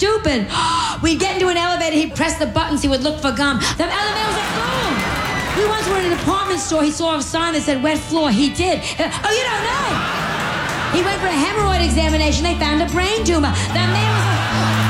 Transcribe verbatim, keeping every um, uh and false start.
stupid. We'd get into an elevator, he'd press the buttons, he would look for gum. The elevator was a boom. We once were in a department store, he saw a sign that said wet floor. He did. Oh, you don't know? He went for a hemorrhoid examination, they found a brain tumor. The man was a...